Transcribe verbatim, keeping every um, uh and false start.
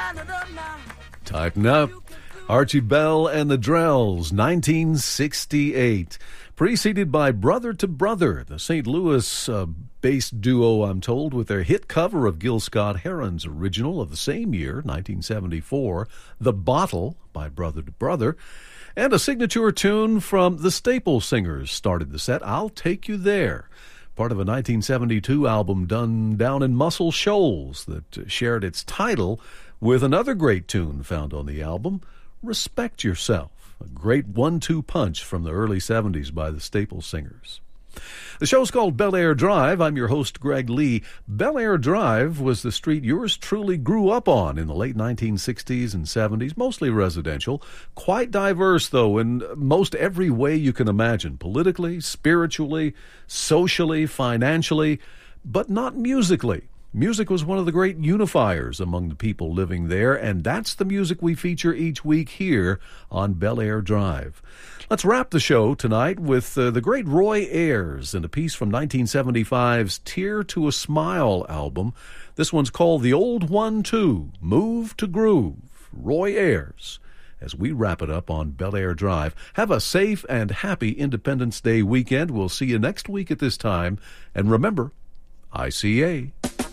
Tighten up. Archie Bell and the Drells, nineteen sixty-eight. Preceded by Brother to Brother, the Saint Louis uh, based duo, I'm told, with their hit cover of Gil Scott-Heron's original of the same year, nineteen seventy-four, The Bottle by Brother to Brother. And a signature tune from the Staple Singers started the set, I'll Take You There, part of a nineteen seventy-two album done down in Muscle Shoals that shared its title with another great tune found on the album, Respect Yourself, a great one two punch from the early seventies by the Staple Singers. The show's called Bel Air Drive. I'm your host, Greg Lee. Bel Air Drive was the street yours truly grew up on in the late nineteen sixties and seventies, mostly residential. Quite diverse, though, in most every way you can imagine, politically, spiritually, socially, financially, but not musically. Music was one of the great unifiers among the people living there, and that's the music we feature each week here on Bel Air Drive. Let's wrap the show tonight with uh, the great Roy Ayers and a piece from nineteen seventy-five's Tear to a Smile album. This one's called The Old One Two, Move to Groove. Roy Ayers, as we wrap it up on Bel Air Drive. Have a safe and happy Independence Day weekend. We'll see you next week at this time. And remember, I C A.